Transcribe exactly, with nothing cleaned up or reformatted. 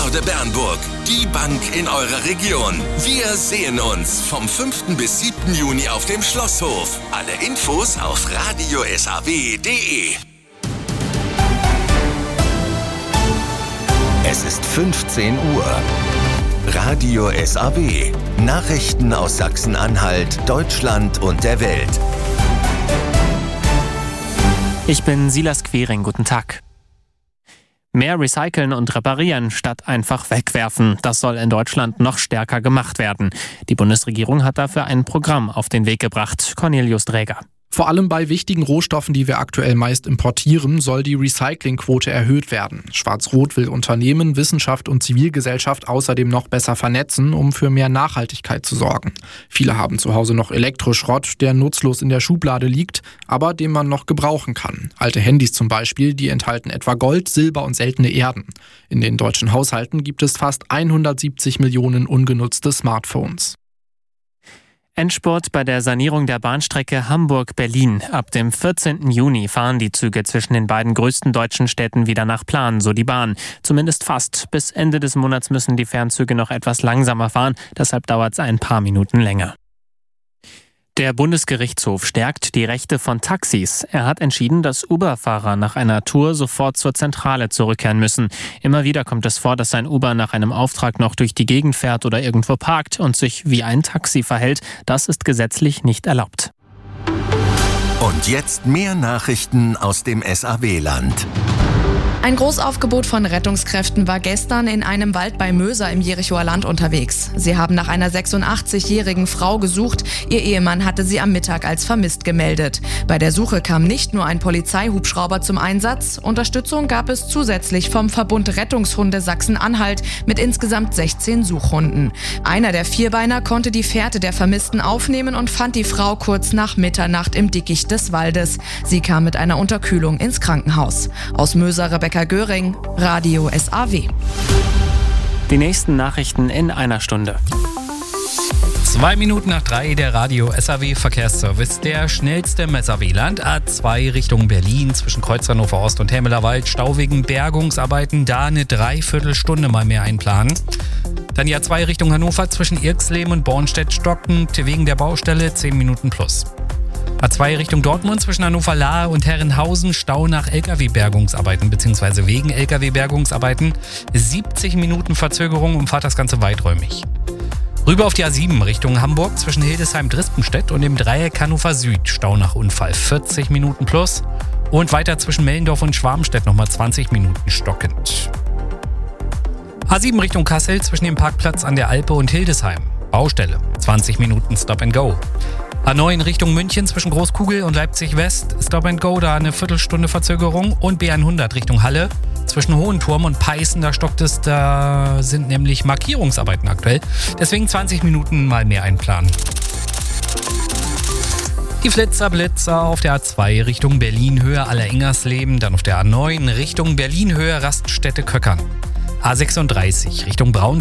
Bernburg. Die Bank in eurer Region. Wir sehen uns vom fünften bis siebten Juni auf dem Schlosshof. Alle Infos auf radio s a w punkt d e. Es ist fünfzehn Uhr. Radio S A W. Nachrichten aus Sachsen-Anhalt, Deutschland und der Welt. Ich bin Silas Quering, guten Tag. Mehr recyceln und reparieren statt einfach wegwerfen. Das soll in Deutschland noch stärker gemacht werden. Die Bundesregierung hat dafür ein Programm auf den Weg gebracht. Cornelius Dräger. Vor allem bei wichtigen Rohstoffen, die wir aktuell meist importieren, soll die Recyclingquote erhöht werden. Schwarz-Rot will Unternehmen, Wissenschaft und Zivilgesellschaft außerdem noch besser vernetzen, um für mehr Nachhaltigkeit zu sorgen. Viele haben zu Hause noch Elektroschrott, der nutzlos in der Schublade liegt, aber den man noch gebrauchen kann. Alte Handys zum Beispiel, die enthalten etwa Gold, Silber und seltene Erden. In den deutschen Haushalten gibt es fast hundertsiebzig Millionen ungenutzte Smartphones. Endspurt bei der Sanierung der Bahnstrecke Hamburg-Berlin. Ab dem vierzehnten Juni fahren die Züge zwischen den beiden größten deutschen Städten wieder nach Plan, so die Bahn. Zumindest fast. Bis Ende des Monats müssen die Fernzüge noch etwas langsamer fahren, deshalb dauert es ein paar Minuten länger. Der Bundesgerichtshof stärkt die Rechte von Taxis. Er hat entschieden, dass Uber-Fahrer nach einer Tour sofort zur Zentrale zurückkehren müssen. Immer wieder kommt es vor, dass ein Uber nach einem Auftrag noch durch die Gegend fährt oder irgendwo parkt und sich wie ein Taxi verhält. Das ist gesetzlich nicht erlaubt. Und jetzt mehr Nachrichten aus dem S A W-Land. Ein Großaufgebot von Rettungskräften war gestern in einem Wald bei Möser im Jerichoer Land unterwegs. Sie haben nach einer sechsundachtzigjährigen Frau gesucht. Ihr Ehemann hatte sie am Mittag als vermisst gemeldet. Bei der Suche kam nicht nur ein Polizeihubschrauber zum Einsatz. Unterstützung gab es zusätzlich vom Verbund Rettungshunde Sachsen-Anhalt mit insgesamt sechzehn Suchhunden. Einer der Vierbeiner konnte die Fährte der Vermissten aufnehmen und fand die Frau kurz nach Mitternacht im Dickicht des Waldes. Sie kam mit einer Unterkühlung ins Krankenhaus. Aus Möser Rebecca Göring, Radio S A W. Die nächsten Nachrichten in einer Stunde. Zwei Minuten nach drei, der Radio S A W Verkehrsservice. Der schnellste im S A W-Land. A zwei Richtung Berlin zwischen Kreuz Hannover Ost und Hemmelerwald. Stau wegen Bergungsarbeiten, da eine Dreiviertelstunde mal mehr einplanen. Dann die A zwei Richtung Hannover zwischen Irxleben und Bornstedt stockend wegen der Baustelle zehn Minuten plus. A zwei Richtung Dortmund zwischen Hannover-Lahe und Herrenhausen, Stau nach L K W-Bergungsarbeiten bzw. wegen L K W-Bergungsarbeiten. siebzig Minuten Verzögerung, umfahrt das Ganze weiträumig. Rüber auf die A sieben Richtung Hamburg zwischen Hildesheim-Drispenstedt und dem Dreieck Hannover Süd, Stau nach Unfall vierzig Minuten plus. Und weiter zwischen Mellendorf und Schwarmstedt nochmal zwanzig Minuten stockend. A sieben Richtung Kassel zwischen dem Parkplatz an der Alpe und Hildesheim, Baustelle, zwanzig Minuten Stop and Go. A neun Richtung München zwischen Großkugel und Leipzig West, Stop and Go, da eine Viertelstunde Verzögerung. Und B hundert Richtung Halle zwischen Hohenturm und Peißen, da stockt es, da sind nämlich Markierungsarbeiten aktuell. Deswegen zwanzig Minuten mal mehr einplanen. Die Flitzer, Blitzer auf der A zwei Richtung Berlin-Höhe Aller-Ingersleben, dann auf der A neun Richtung Berlin-Höhe Raststätte Köckern. A sechsunddreißig Richtung Braun